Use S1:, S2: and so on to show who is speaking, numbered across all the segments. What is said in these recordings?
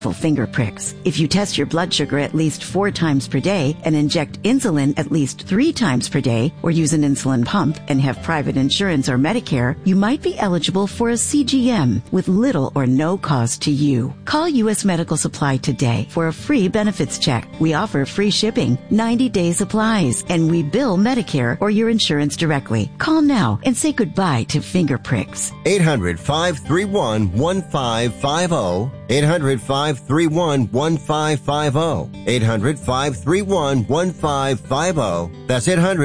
S1: finger pricks. If you test your blood sugar at least 4 times per day and inject insulin at least 3 times per day, or use an insulin pump and have private insurance or Medicare, you might be eligible for a CGM with little or no cost to you. Call U.S. Medical Supply today for a free benefits check. We offer free shipping, 90-day supplies, and we bill Medicare or your insurance directly. Call now and say goodbye to finger pricks.
S2: 800-531-1550. 800-531-1550. 800-531-1550. That's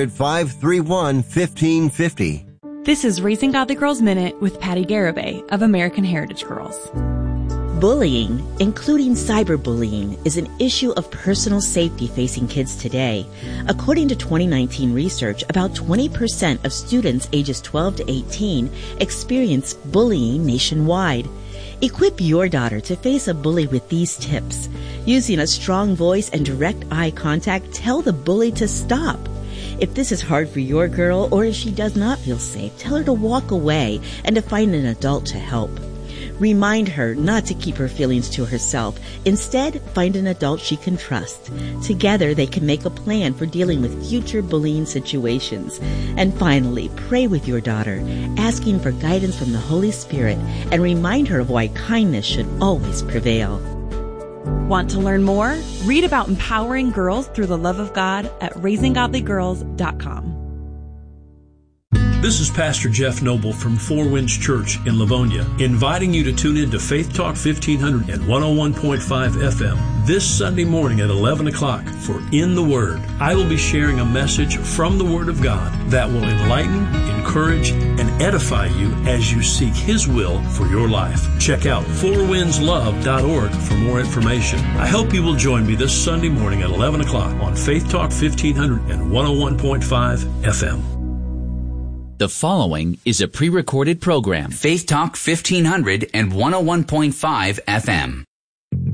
S2: 800-531-1550.
S3: This is Raising Godly Girls Minute with Patty Garibay of American Heritage Girls.
S4: Bullying, including cyberbullying, is an issue of personal safety facing kids today. According to 2019 research, about 20% of students ages 12 to 18 experience bullying nationwide. Equip your daughter to face a bully with these tips. Using a strong voice and direct eye contact, tell the bully to stop. If this is hard for your girl, or if she does not feel safe, tell her to walk away and to find an adult to help. Remind her not to keep her feelings to herself. Instead, find an adult she can trust. Together, they can make a plan for dealing with future bullying situations. And finally, pray with your daughter, asking for guidance from the Holy Spirit, and remind her of why kindness should always prevail.
S3: Want to learn more? Read about empowering girls through the love of God at raisinggodlygirls.com.
S5: This is Pastor Jeff Noble from Four Winds Church in Livonia, inviting you to tune in to Faith Talk 1500 and 101.5 FM this Sunday morning at 11 o'clock for In the Word. I will be sharing a message from the Word of God that will enlighten, encourage, and edify you as you seek His will for your life. Check out fourwindslove.org for more information. I hope you will join me this Sunday morning at 11 o'clock on Faith Talk 1500 and 101.5 FM.
S6: The following is a pre-recorded program. Faith Talk 1500 and 101.5 FM.